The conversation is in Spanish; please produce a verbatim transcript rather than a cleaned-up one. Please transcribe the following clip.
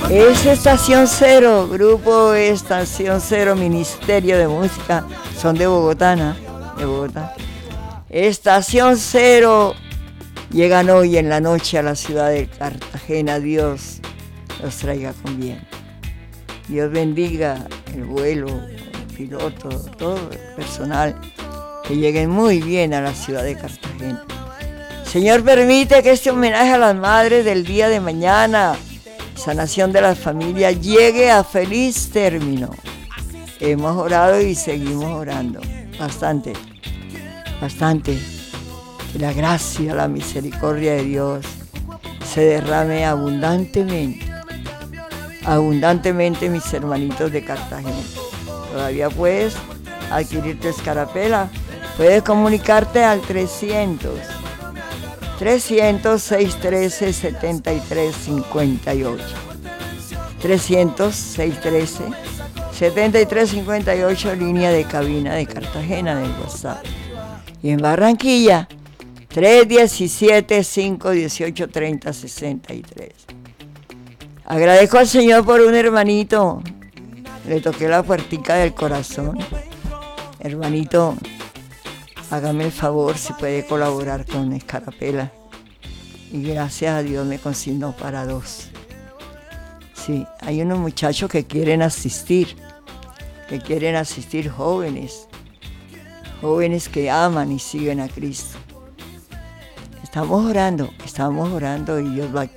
Es Estación Cero, Grupo Estación Cero, Ministerio de Música, son de Bogotá, ¿no? De Bogotá. Estación Cero, llegan hoy en la noche a la ciudad de Cartagena. Dios los traiga con bien. Dios bendiga el vuelo, el piloto, todo el personal, que lleguen muy bien a la ciudad de Cartagena. Señor, permite que este homenaje a las madres del día de mañana, sanación de las familias, llegue a feliz término. Hemos orado y seguimos orando. Bastante, bastante. Que la gracia, la misericordia de Dios se derrame abundantemente. Abundantemente, mis hermanitos de Cartagena. Todavía puedes adquirir tu escarapela. Puedes comunicarte al trescientos, trescientos, seiscientos trece, setenta y tres cincuenta y ocho. trescientos, seiscientos trece, setenta y tres cincuenta y ocho, línea de cabina de Cartagena del WhatsApp. Y en Barranquilla, tres diecisiete, cinco dieciocho, treinta sesenta y tres. Agradezco al Señor por un hermanito. Le toqué la puertica del corazón. Hermanito, hágame el favor si puede colaborar con Escarapela. Y gracias a Dios me consignó para dos. Sí, hay unos muchachos que quieren asistir, que quieren asistir jóvenes, jóvenes que aman y siguen a Cristo. Estamos orando, estamos orando y Dios va